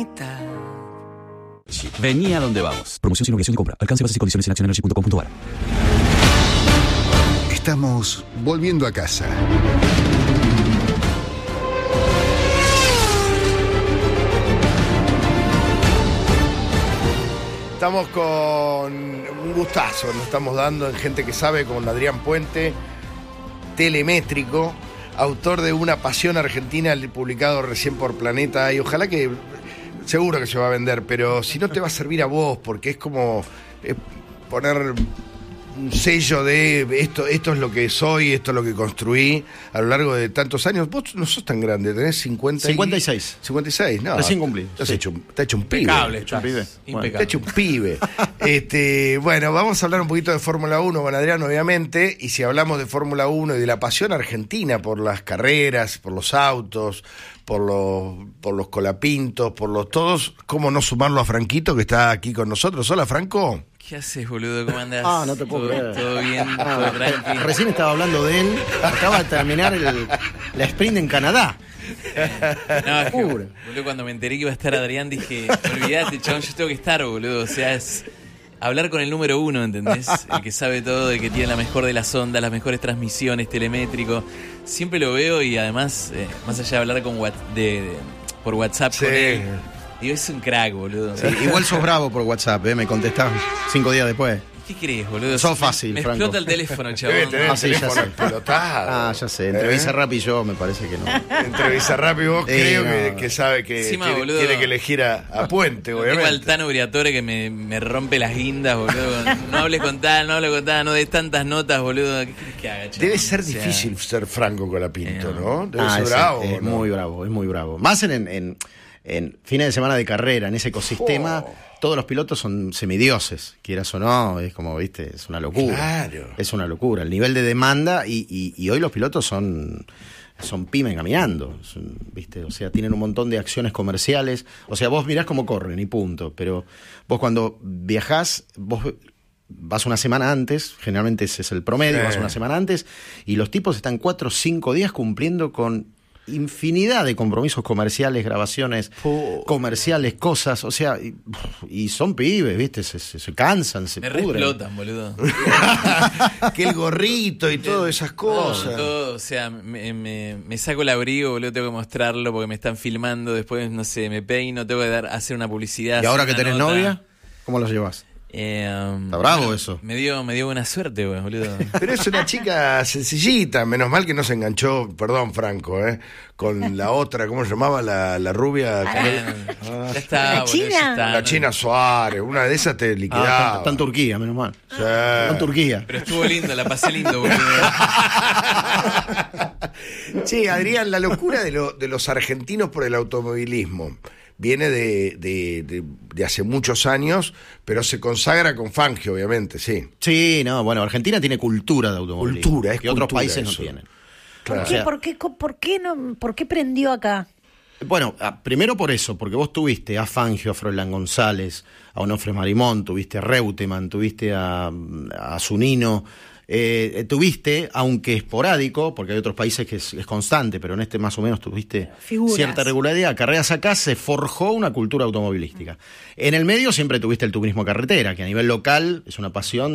Vení a donde vamos. Promoción sin obligación de compra. Alcance bases y condiciones en accionenergy.com.ar. Estamos volviendo a casa. Estamos con un gustazo, nos estamos dando en Gente que Sabe con Adrián Puente, telemétrico, autor de Una Pasión Argentina, publicado recién por Planeta, y ojalá que, seguro que se va a vender, pero si no te va a servir a vos, porque es como poner un sello de esto es lo que soy, esto es lo que construí a lo largo de tantos años. Vos no sos tan grande, tenés 56. 56, no. Recién cumplí. Está hecho un pibe. Impecable. Está hecho un pibe. Bueno, vamos a hablar un poquito de Fórmula 1 con Adrián, obviamente, y si hablamos de Fórmula 1 y de la pasión argentina por las carreras, por los autos, por los colapintos, por los todos, ¿cómo no sumarlo a Franquito, que está aquí con nosotros? Hola, Franco. ¿Qué haces, boludo? ¿Cómo andás? No te puedo creer. ¿Todo bien? ¿Todo tranquilo? Recién estaba hablando de él. Acaba de terminar la sprint en Canadá. No, es que, boludo, cuando me enteré que iba a estar Adrián, dije, olvídate, chabón, yo tengo que estar, boludo. O sea, es hablar con el número uno, ¿entendés? El que sabe todo, el que tiene la mejor de las ondas, las mejores transmisiones, telemétrico. Siempre lo veo y además, más allá de hablar por WhatsApp con él, digo, es un crack, boludo. Sí, igual sos bravo por WhatsApp, me contestás 5 días después. ¿Qué crees, boludo? Sos fácil, me Franco. explota el teléfono, chabón. Debe tener el teléfono ya sé. explotado. Ya sé. Entre Bizarrap y yo me parece que no. Entre Bizarrap y vos creo no. que sabe que Encima, tiene que elegir a Puente, Tengo obviamente. al Tano Briatore que me rompe las guindas, boludo. No hables con tal, no des tantas notas, boludo. ¿Qué querés que haga, chabón? Debe ser O sea, difícil ser Franco Colapinto, ¿no? Debe ser es bravo. es ¿no? muy bravo. Más en fines de semana de carrera, en ese ecosistema, todos los pilotos son semidioses, quieras o no, es como, viste, es una locura. Claro. Es una locura. El nivel de demanda y hoy los pilotos son pymes caminando, ¿viste? O sea, tienen un montón de acciones comerciales. O sea, vos mirás cómo corren y punto, pero vos cuando viajás, vos vas una semana antes, generalmente ese es el promedio, vas una semana antes, y los tipos están 4 o 5 días cumpliendo con infinidad de compromisos comerciales, grabaciones comerciales, cosas, o sea, y son pibes, ¿viste? Se cansan, se me pudren. explotan, boludo. Que el gorrito y todas esas cosas. Todo, o sea, me saco el abrigo, boludo, tengo que mostrarlo porque me están filmando, después, no sé, me peino, tengo que hacer una publicidad. ¿Y ahora que una tenés nota. novia? ¿Cómo los llevas? Está bravo eso. Me dio buena suerte, boludo. Pero es una chica sencillita, menos mal que no se enganchó, perdón Franco, con la otra, ¿cómo se llamaba? La rubia. Ya está, ¿La boludo, China? ya está. La China Suárez, una de esas te liquidaba. Está en Turquía, menos mal. Sí. Está en Turquía. Pero estuvo lindo, la pasé lindo, boludo. Che, Adrián, la locura de los argentinos por el automovilismo viene de hace muchos años, pero se consagra con Fangio, obviamente, sí. Sí, no, bueno, Argentina tiene cultura de automovilismo. Cultura, es que otros cultura países eso. no tienen. Claro. O sea, ¿Por qué prendió acá? Bueno, primero por eso, porque vos tuviste a Fangio, a Froilán González, a Onofre Marimón, tuviste a Reutemann, tuviste a Zunino, tuviste, aunque esporádico, porque hay otros países que es constante, pero en este más o menos tuviste Figuras. cierta regularidad. Carreras acá se forjó una cultura automovilística. En el medio siempre tuviste el turismo carretera, que a nivel local es una pasión